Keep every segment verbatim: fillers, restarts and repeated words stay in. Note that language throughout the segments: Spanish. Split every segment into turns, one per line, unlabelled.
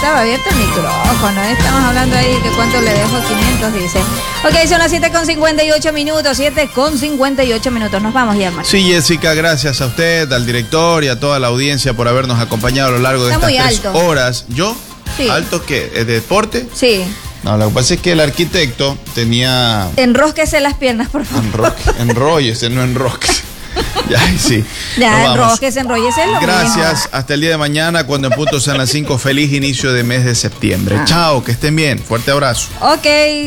estaba abierto el micrófono. Estamos hablando ahí que cuánto le dejo, quinientos dice. Ok, son las siete con cincuenta y ocho minutos, siete con cincuenta y ocho minutos. Nos vamos ya, Marco.
Sí, Jessica, gracias a usted, al director y a toda la audiencia por habernos acompañado a lo largo de
Está
estas
muy
tres
alto.
horas. ¿Yo?
Sí.
¿Alto qué? ¿Es de deporte?
Sí.
No, lo que pasa es que el arquitecto tenía...
Enrosquese las piernas, por favor.
Enroque, enróllese, no enrosque. Ya, sí.
Ya, enrosquese, enróllese.
Gracias.
Mismo.
Hasta el día de mañana, cuando en punto sean las cinco. Feliz inicio de mes de septiembre.
Ah.
Chao, que estén bien. Fuerte abrazo.
Ok,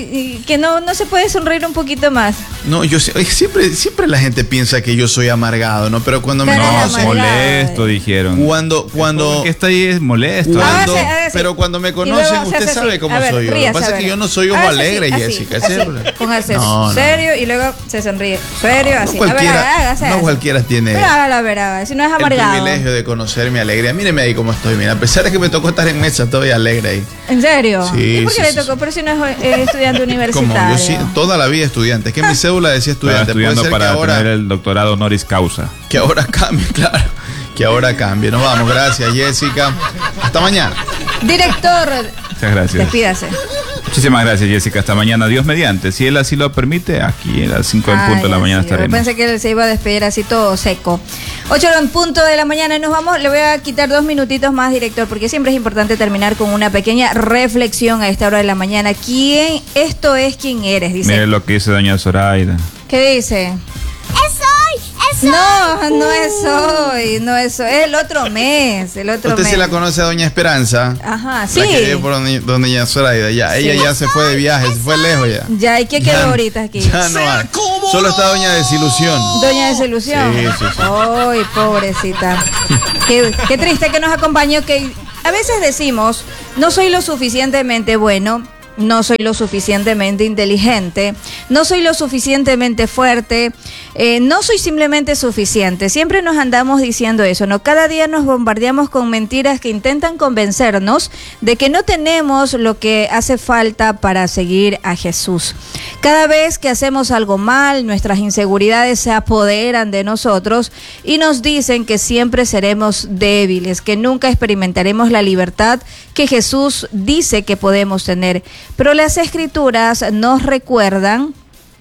y que no, no se puede sonreír un poquito más.
No, yo sé- siempre, siempre la gente piensa que yo soy amargado, ¿no? Pero cuando me
Cara de
conocen,
amargado.
Molesto, dijeron.
cuando, cuando,
Que está ahí es molesto.
cuando-
Hágase, hágase.
pero cuando me
Y luego
conocen,
se
usted
hace
sabe
así.
cómo
A ver,
soy yo. Lo que
ríase,
pasa
a
es que
ver.
yo no soy ojo
Hágase
alegre,
así,
Jessica.
así,
siempre.
así. Póngase
No, no.
serio y luego se sonríe. Serio, así.
No
a ver,
cualquiera,
hágase,
no
hágase.
cualquiera tiene
Pero hágalo, a ver, hágalo. Si no es
el
amargado.
privilegio de conocer mi alegría. Míreme ahí cómo estoy. Mira, a pesar de que me tocó estar en mesa, estoy alegre ahí.
¿En serio?
Sí,
¿Y por qué
sí,
le
sí,
tocó?
sí.
Pero si no es eh, estudiante universitario.
Como yo sí, toda la vida estudiante. Es que mi cédula decía
Estaba
estudiante. Puede
estudiando
ser que
para
ahora,
tener el doctorado honoris causa.
que ahora cambie, claro. Que ahora cambie. Nos vamos. Gracias, Jessica. Hasta mañana.
Director,
Muchas gracias.
despídase.
Muchísimas gracias, Jessica. Hasta mañana, Dios mediante. Si él así lo permite, aquí a las cinco en punto de la
Ay,
mañana
sí, yo
estaremos.
pensé que él se iba a despedir así todo seco. ocho en punto de la mañana y nos vamos. Le voy a quitar dos minutitos más, director, porque siempre es importante terminar con una pequeña reflexión a esta hora de la mañana. ¿Quién? Esto es quién eres, dice.
Mire lo que dice doña Zoraida.
¿Qué dice?
Es hoy, es hoy.
No, no es hoy, no es hoy, es el otro mes, el otro
Usted
mes.
sí la conoce a doña Esperanza.
Ajá,
La
sí.
que vive por donde, donde doña Zoraida. Ya,
Sí.
ella ya se fue de viaje, se fue lejos ya.
Ya, ¿y qué quedó
Ya-
ahorita aquí?
Ya no hay. Solo está doña Desilusión.
Doña Desilusión.
Sí, sí, sí.
Ay, pobrecita. Qué, qué triste que nos acompañó. Que a veces decimos, no soy lo suficientemente bueno, no soy lo suficientemente inteligente, no soy lo suficientemente fuerte, eh, no soy simplemente suficiente. Siempre nos andamos diciendo eso, ¿no? Cada día nos bombardeamos con mentiras que intentan convencernos de que no tenemos lo que hace falta para seguir a Jesús. Cada vez que hacemos algo mal, nuestras inseguridades se apoderan de nosotros y nos dicen que siempre seremos débiles, que nunca experimentaremos la libertad que Jesús dice que podemos tener. Pero las Escrituras nos recuerdan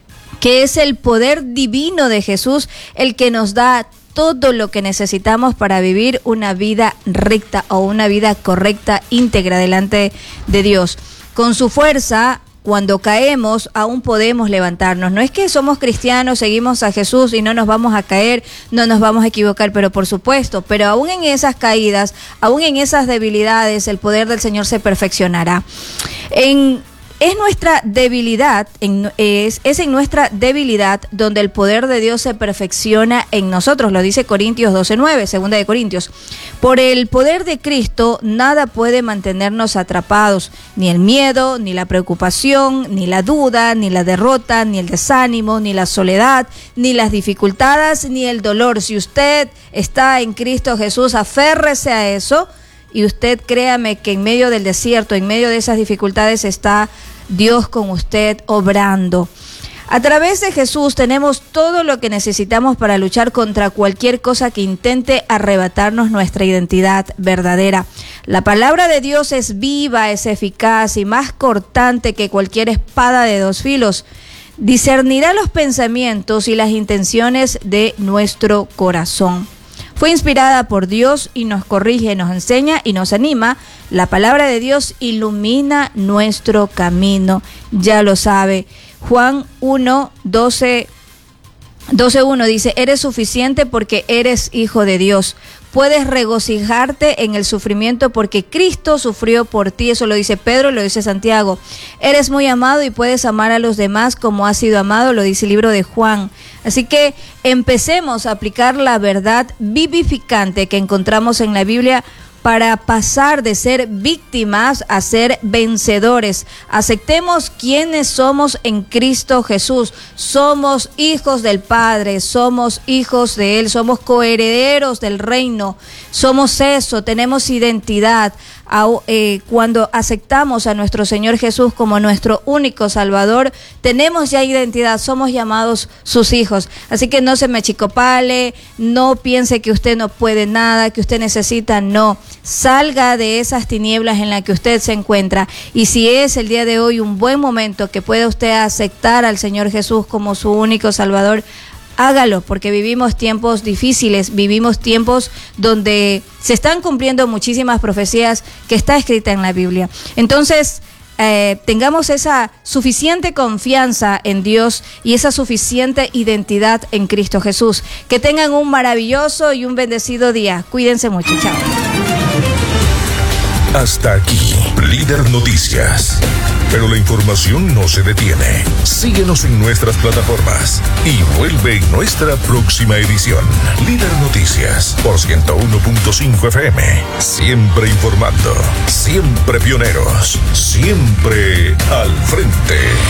que es el poder divino de Jesús el que nos da todo lo que necesitamos para vivir una vida recta o una vida correcta, íntegra delante de Dios. Con su fuerza, cuando caemos, aún podemos levantarnos. No es que somos cristianos, seguimos a Jesús y no nos vamos a caer, no nos vamos a equivocar, pero por supuesto, pero aún en esas caídas, aún en esas debilidades, el poder del Señor se perfeccionará. En Es nuestra debilidad, en, es, es en nuestra debilidad donde el poder de Dios se perfecciona en nosotros, lo dice Corintios doce nueve, segunda de Corintios. Por el poder de Cristo, nada puede mantenernos atrapados, ni el miedo, ni la preocupación, ni la duda, ni la derrota, ni el desánimo, ni la soledad, ni las dificultades, ni el dolor. Si usted está en Cristo Jesús, aférrese a eso. Y usted créame que en medio del desierto, en medio de esas dificultades está Dios con usted obrando. A través de Jesús tenemos todo lo que necesitamos para luchar contra cualquier cosa que intente arrebatarnos nuestra identidad verdadera. La palabra de Dios es viva, es eficaz y más cortante que cualquier espada de dos filos. Discernirá los pensamientos y las intenciones de nuestro corazón. Fue inspirada por Dios y nos corrige, nos enseña y nos anima. La palabra de Dios ilumina nuestro camino, ya lo sabe. Juan uno, doce, doce uno dice, eres suficiente porque eres hijo de Dios. Puedes regocijarte en el sufrimiento porque Cristo sufrió por ti. Eso lo dice Pedro, lo dice Santiago. Eres muy amado y puedes amar a los demás como has sido amado, lo dice el libro de Juan. Así que empecemos a aplicar la verdad vivificante que encontramos en la Biblia para pasar de ser víctimas a ser vencedores. Aceptemos quiénes somos en Cristo Jesús. Somos hijos del Padre, somos hijos de Él, somos coherederos del reino. Somos eso, tenemos identidad. Cuando aceptamos a nuestro Señor Jesús como nuestro único Salvador, tenemos ya identidad, somos llamados sus hijos. Así que no se me achicopale, no piense que usted no puede nada, que usted necesita, no. salga de esas tinieblas en las que usted se encuentra. Y si es el día de hoy un buen momento que pueda usted aceptar al Señor Jesús como su único Salvador, hágalo, porque vivimos tiempos difíciles, vivimos tiempos donde se están cumpliendo muchísimas profecías que está escrita en la Biblia. Entonces, eh, tengamos esa suficiente confianza en Dios y esa suficiente identidad en Cristo Jesús. Que tengan un maravilloso y un bendecido día. Cuídense mucho. Chao.
Hasta aquí, Líder Noticias. Pero la información no se detiene. Síguenos en nuestras plataformas y vuelve en nuestra próxima edición. Líder Noticias por ciento uno punto cinco F M. Siempre informando, siempre pioneros, siempre al frente.